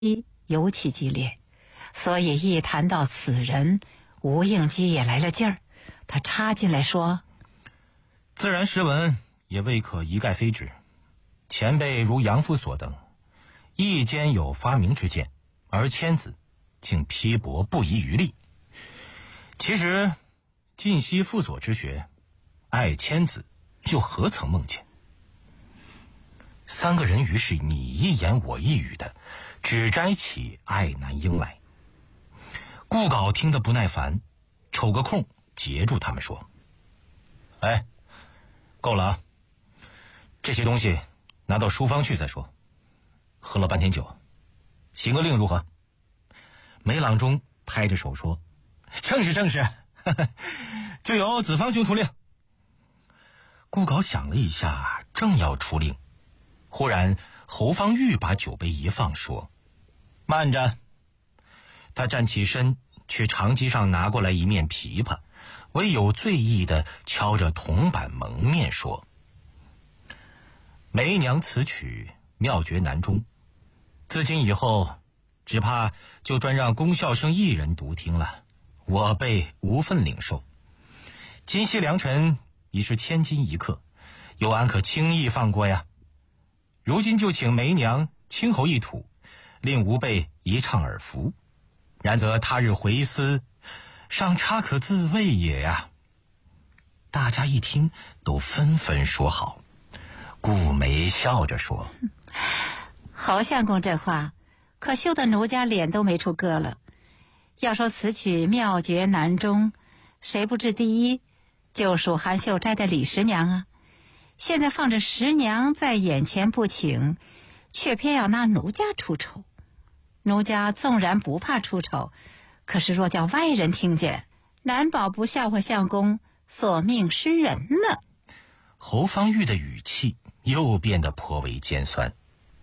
尤其激烈，所以一谈到此人，吴应基也来了劲儿。他插进来说： 自然实文也未可一概非之，前辈如杨父所等，亦兼有发明之见，而谦子竟批驳不遗余力。其实尽悉父所之学，爱谦子又何曾梦见？三个人于是你一言我一语的只摘起爱男婴来。顾杲听得不耐烦，抽个空截住他们说：哎，够了啊，这些东西拿到书坊去再说。喝了半天酒，行个令如何？梅郎中拍着手说：正是正是，就由子方兄出令。顾杲想了一下，正要出令，忽然侯方域把酒杯一放，说：慢着。他站起身，去长机上拿过来一面琵琶，唯有醉意的敲着铜板蒙面说：梅娘此曲妙绝难终，自今以后只怕就专让龚笑生一人独听了，我辈无份领受。今夕良辰已是千金一刻，又安可轻易放过呀？如今就请梅娘轻喉一吐，令吾辈一唱耳服，然则他日回思，尚差可自慰也呀。大家一听都纷纷说好。顾梅笑着说： 侯相公这话可羞得奴家脸都没处搁了。要说此曲妙绝难终，谁不知第一就属韩秀斋的李十娘啊。现在放着十娘在眼前不请，却偏要拿奴家出丑。奴家纵然不怕出丑，可是若叫外人听见，难保不笑话相公所命失人呢。 侯方域的语气又变得颇为尖酸。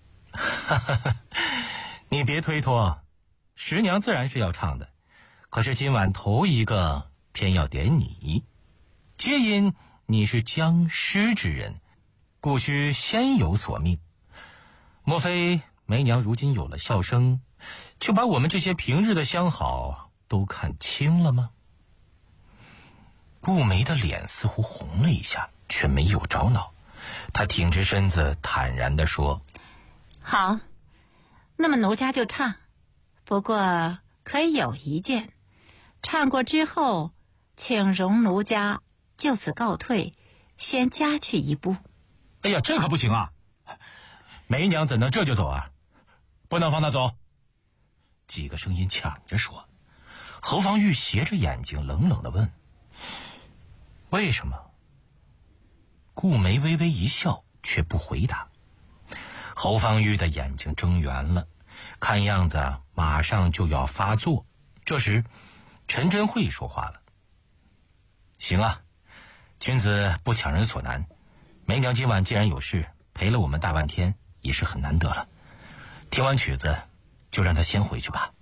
你别推脱，十娘自然是要唱的，可是今晚头一个偏要点你，皆因你是将诗之人，故须先有所命。莫非梅娘如今有了笑声，就把我们这些平日的相好都看清了吗？顾梅的脸似乎红了一下，却没有着恼。她挺直身子坦然地说： 好，那么奴家就唱，不过可以有一件，唱过之后请容奴家就此告退，先加去一步。 哎呀，这可不行啊，梅娘怎能这就走啊？不能放她走。几个声音抢着说。侯方域斜着眼睛冷冷地问：为什么？顾梅微微一笑，却不回答。侯方域的眼睛睁圆了，看样子马上就要发作。这时陈真慧说话了：行啊，君子不强人所难，梅娘今晚既然有事陪了我们大半天，已是很难得了。听完曲子就让她先回去吧。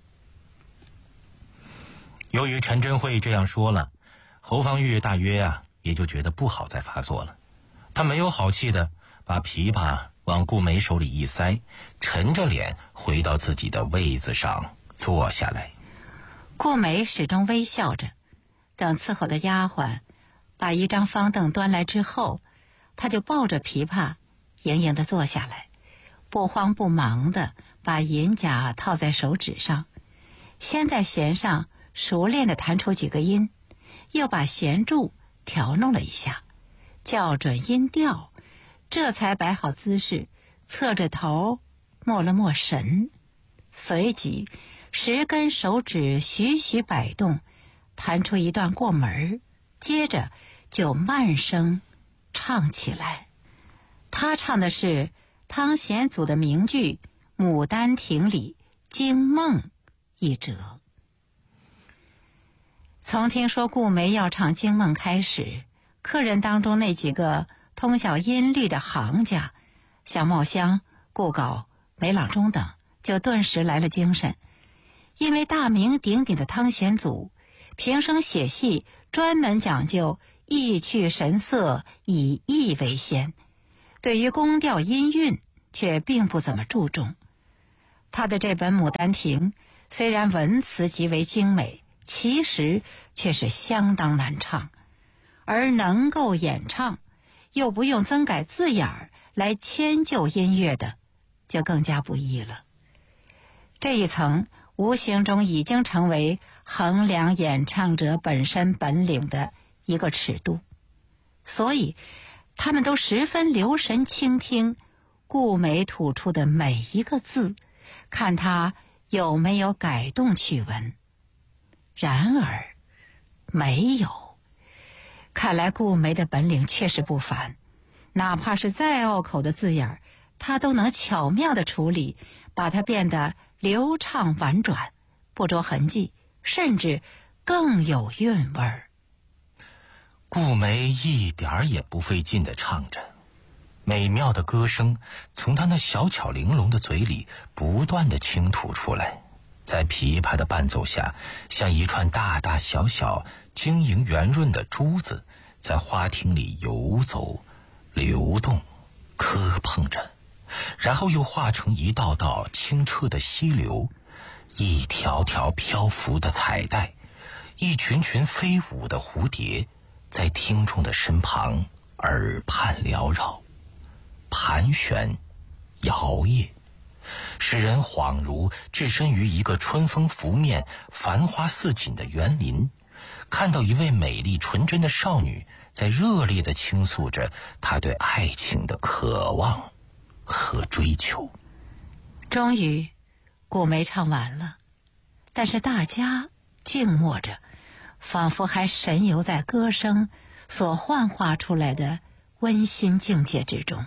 由于陈真慧这样说了，侯方域大约也就觉得不好再发作了。他没有好气的把琵琶往顾梅手里一塞，沉着脸回到自己的位子上坐下来。 顾梅始终微笑着，等伺候的丫鬟把一张方凳端来之后，他就抱着琵琶盈盈地坐下来，不慌不忙地把银甲套在手指上，先在弦上熟练地弹出几个音，又把弦柱调弄了一下，校准音调，这才摆好姿势，侧着头默了默神，随即10根手指徐徐摆动，弹出一段过门，接着就慢声唱起来。他唱的是汤显祖的名剧《牡丹亭》里惊梦一折。从听说顾梅要唱惊梦开始，客人当中那几个通晓音律的行家，像茂香、顾杲、梅郎中等，就顿时来了精神。因为大名鼎鼎的汤显祖平生写戏专门讲究意趣神色，以意为先，对于宫调音韵却并不怎么注重。 他的这本《牡丹亭》虽然文词极为精美，其实却是相当难唱，而能够演唱又不用增改字眼儿来迁就音乐的，就更加不易了。这一层无形中已经成为衡量演唱者本身本领的一个尺度，所以他们都十分留神倾听顾梅吐出的每一个字，看他有没有改动去文。然而没有。看来顾梅的本领确实不凡，哪怕是再拗口的字眼，他都能巧妙地处理，把它变得流畅婉转，不着痕迹，甚至更有韵味儿。 顾梅一点儿也不费劲地唱着，美妙的歌声从她那小巧玲珑的嘴里不断地倾吐出来，在琵琶的伴奏下，像一串大大小小、晶莹圆润的珠子，在花厅里游走、流动、磕碰着，然后又化成一道道清澈的溪流，一条条漂浮的彩带，一群群飞舞的蝴蝶，在听众的身旁耳畔缭绕，盘旋摇曳，使人恍如置身于一个春风拂面、繁花似锦的园林，看到一位美丽纯真的少女在热烈地倾诉着她对爱情的渴望和追求。 终于顾梅唱完了，但是大家静默着，仿佛还神游在歌声所幻化出来的温馨境界之中。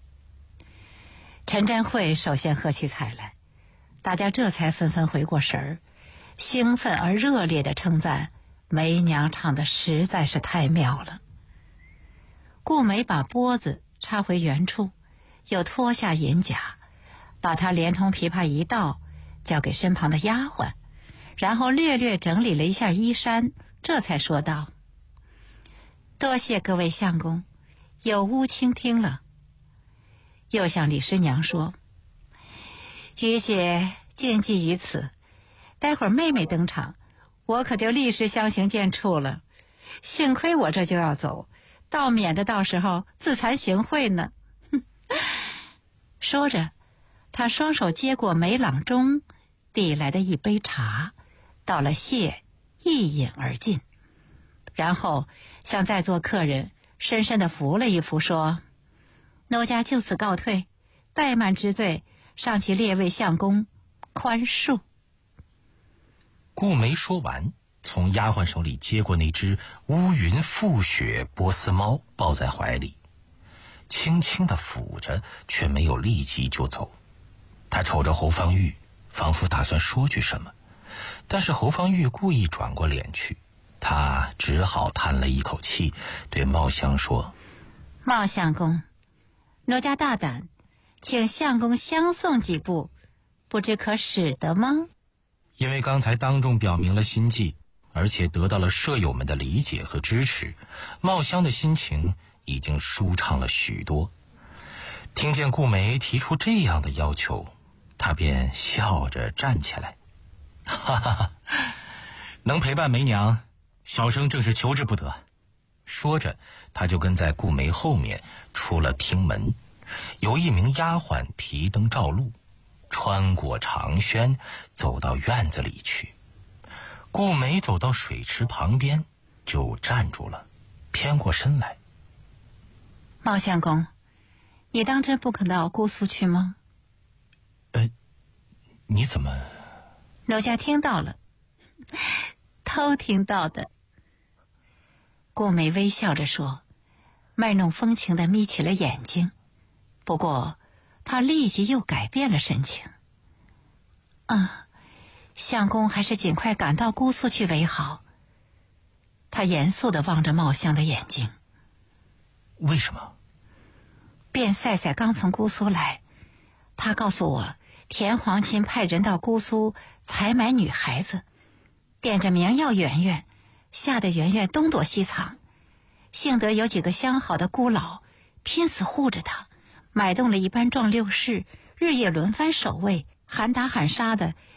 陈真慧首先喝起彩来，大家这才纷纷回过神儿，兴奋而热烈地称赞梅娘唱得实在是太妙了。顾梅把钵子插回原处，又脱下银甲，把它连同琵琶一道交给身旁的丫鬟，然后略略整理了一下衣衫，这才说道：多谢各位相公，有屋倾听了。又向李师娘说：于姐静寂于此，待会儿妹妹登场，我可就立时相形见绌了。幸亏我这就要走，倒免得到时候自惭形秽呢。说着，他双手接过梅郎中递来的一杯茶，道了谢，一饮而尽，然后向在座客人深深地扶了一扶，说：奴家就此告退，怠慢之罪，尚请列位相公宽恕。 顾梅说完，从丫鬟手里接过那只乌云覆雪波斯猫，抱在怀里，轻轻地抚着，却没有立即就走。她瞅着侯方域，仿佛打算说句什么，但是侯方域故意转过脸去，他只好叹了一口气，对茂香说： 茂相公，奴家大胆，请相公相送几步，不知可使得吗？ 因为刚才当众表明了心迹，而且得到了舍友们的理解和支持，茂香的心情已经舒畅了许多。听见顾梅提出这样的要求，他便笑着站起来：哈哈哈，能陪伴梅娘，小生正是求之不得。说着，他就跟在顾梅后面出了厅门，有一名丫鬟提灯照路，穿过长轩，走到院子里去。顾梅走到水池旁边，就站住了，偏过身来： 茂相公，你当真不肯到姑苏去吗？ 你怎么？ 奴家听到了，偷听到的。顾梅微笑着说，卖弄风情地眯起了眼睛，不过她立即又改变了神情。相公还是尽快赶到姑苏去为好。她严肃地望着茂香的眼睛。 为什么？ 卞赛赛刚从姑苏来，他告诉我，田黄钦派人到姑苏采买女孩子，点着名要圆圆，吓得圆圆东躲西藏。幸得有几个相好的姑老拼死护着她，买动了一班壮六士，日夜轮番守卫， 喊打喊杀的